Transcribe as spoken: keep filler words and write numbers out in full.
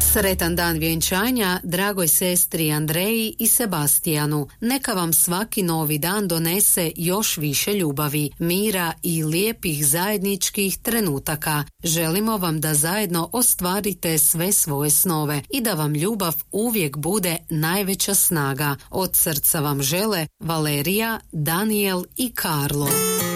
Sretan dan vjenčanja dragoj sestri Andreji i Sebastijanu. Neka vam svaki novi dan donese još više ljubavi, mira i lijepih zajedničkih trenutaka. Želimo vam da zajedno ostvarite sve svoje snove i da vam ljubav uvijek bude najveća snaga. Od srca vam žele Valerija, Daniel i Karlo.